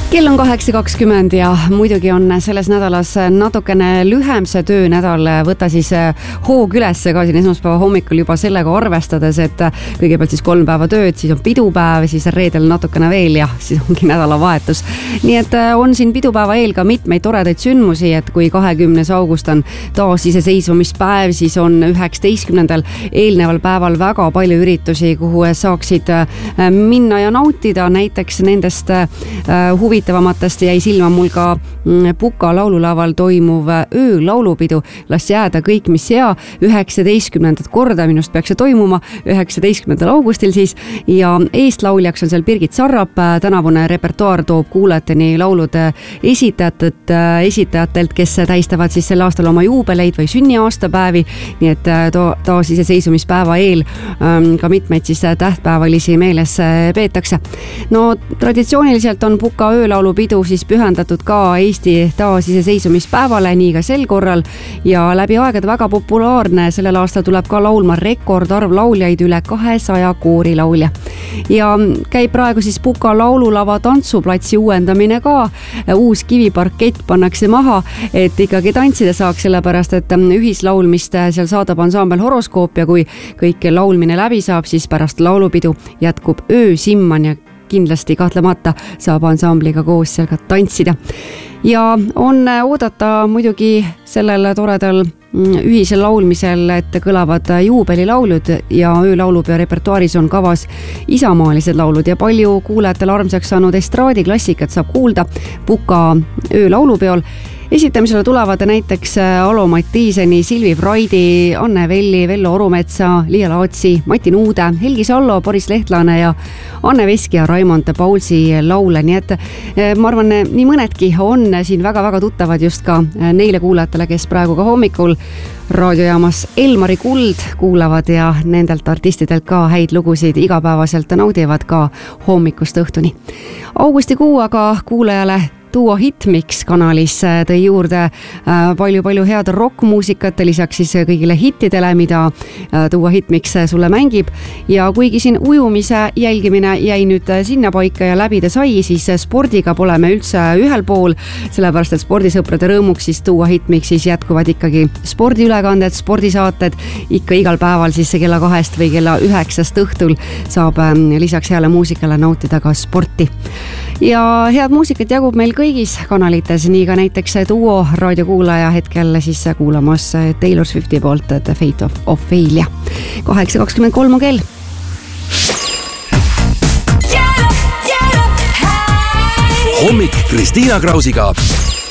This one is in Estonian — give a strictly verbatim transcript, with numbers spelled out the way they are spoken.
Kell on kaheksa kakskümmend ja muidugi on selles nädalas natukene lühem see töönädal. Võta siis hoog üles ka siin esmaspäeva hommikul juba sellega arvestades, et kõigepealt siis kolm päeva tööd, siis on pidupäev, siis reedel natukene veel ja siis ongi nädalavahetus. Nii et on siin pidupäeva eel ka mitmeid toredaid sündmusi, et kui kahekümnes august on taas iseseisvumispäev, siis on üheksateistkümnendal eelneval päeval väga palju üritusi, kuhu saaksid minna ja nautida. Näiteks nendest huvi huvitavamatest jäi silma mul ka Puka laululaval toimuv öö laulupidu. Las jääda kõik, mis hea. üheksateistkümnendat korda minust peaks see toimuma, üheksateistkümnendal augustil siis. Ja eestlauljaks on seal Birgit Sarrap. Tänavune repertuaar toob kuulajateni laulud esitajatelt, esitajatelt, kes tähistavad siis sel aastal oma juubeleid või sünniaastapäevi. Nii et taas iseseisvumispäeva eel ka mitmeid siis tähtpäevalisi meeles peetakse. No traditsiooniliselt on Puka öö laulupidu siis pühendatud ka Eesti taasiseseisvumispäevale, nii ka sel korral ja läbi aegade väga populaarne. Sellel aastal tuleb ka laulma rekordarv lauljaid, üle kahesaja koorilaulja. Ja käib praegu siis Puka laululava tantsuplatsi uuendamine ka. Uus kiviparkett pannakse maha, et ikkagi tantsida saaks, sellepärast et ühislaulmist seal saadab ansambel Horoskoop ja kui kõik laulmine läbi saab, siis pärast laulupidu jätkub öö simman ja kindlasti kahtlemata saab ansambliga koos seal ka tantsida. Ja on oodata muidugi sellel toredal ühisel laulmisel, et kõlavad juubelilaulud ja öölaulupeo repertuaaris on kavas isamaalised laulud ja palju kuulajatele armsaks saanud estraadiklassikat saab kuulda Puka öölaulupeol. Esitamisele tulevad näiteks Alo Mattiiseni, Silvi Fraidi, Anne Velli, Vello Orumetsa, Liia Laatsi, Mati Nuude, Helgi Sallo, Boris Lehtlane ja Anne Veski ja Raimond Paulsi laule. Nii et ma arvan, nii mõnedki on siin väga-väga tuttavad just ka neile kuulajatele, kes praegu ka hommikul raadiojaamas Elmari Kuld kuulavad ja nendelt artistidelt ka häid lugusid igapäevaselt naudivad ka hommikust õhtuni. Augustikuu aga kuulajale Duo Hitmix kanalis tõi juurde palju-palju head rockmuusikat, lisaks siis kõigile hittidele, mida Duo Hitmix sulle mängib. Ja kuigi siin ujumise jälgimine jäi nüüd sinna paika ja läbida sai, siis spordiga pole me üldse ühel pool, sellepärast et spordisõprade rõõmuks siis Duo Hitmixis jätkuvad ikkagi spordiülekanded, spordisaated. Ikka igal päeval siis kella kahest või kella üheksast õhtul saab lisaks heale muusikale nautida ka sporti. Ja head muusikat jagub meil kõigis kanalites, nii ka näiteks Duo raadiokuulaja hetkel siis kuulamas Taylor Swifti poolt The Fate of Ophelia. kaheksa kakskümmend kolm on kell. Hommik Kristiina Krausiga.